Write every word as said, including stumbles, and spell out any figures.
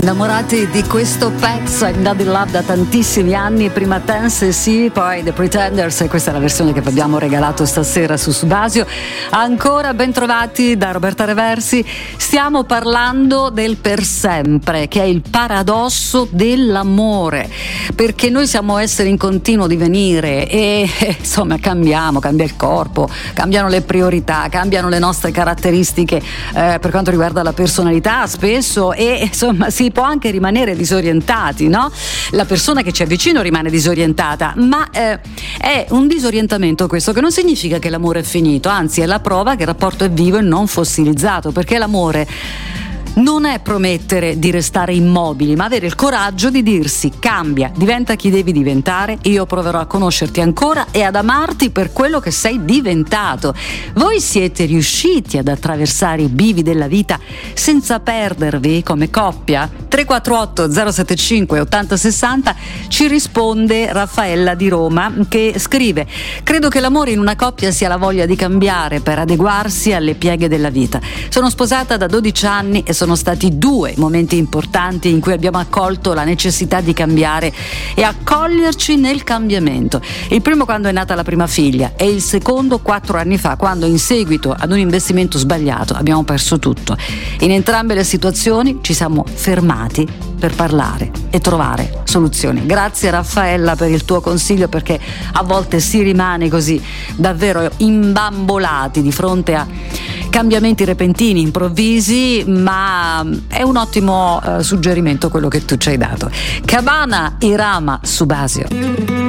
innamorati di questo pezzo I'm Not in Love da tantissimi anni, prima Tennessee, poi The Pretenders, e questa è la versione che vi abbiamo regalato stasera su Subasio. Ancora ben trovati da Roberta Reversi. Stiamo parlando del per sempre, che è il paradosso dell'amore, perché noi siamo esseri in continuo divenire e eh, insomma cambiamo, cambia il corpo, cambiano le priorità, cambiano le nostre caratteristiche eh, per quanto riguarda la personalità spesso, e insomma si può anche rimanere disorientati, no? La persona che ci è vicino rimane disorientata, ma eh, è un disorientamento questo che non significa che l'amore è finito, anzi è la prova che il rapporto è vivo e non fossilizzato, perché l'amore non è promettere di restare immobili, ma avere il coraggio di dirsi: cambia, diventa chi devi diventare, io proverò a conoscerti ancora e ad amarti per quello che sei diventato. Voi siete riusciti ad attraversare i bivi della vita senza perdervi come coppia? tre quattro otto zero sette cinque otto zero sei zero ci risponde Raffaella di Roma, che scrive: credo che l'amore in una coppia sia la voglia di cambiare per adeguarsi alle pieghe della vita. Sono sposata da dodici anni e sono stati due momenti importanti in cui abbiamo accolto la necessità di cambiare e accoglierci nel cambiamento. Il primo quando è nata la prima figlia, e il secondo quattro anni fa, quando in seguito ad un investimento sbagliato abbiamo perso tutto. In entrambe le situazioni ci siamo fermati per parlare e trovare soluzioni. Grazie Raffaella per il tuo consiglio, perché a volte si rimane così davvero imbambolati di fronte a cambiamenti repentini, improvvisi, ma è un ottimo uh, suggerimento quello che tu ci hai dato. Cabana Irama, Subasio.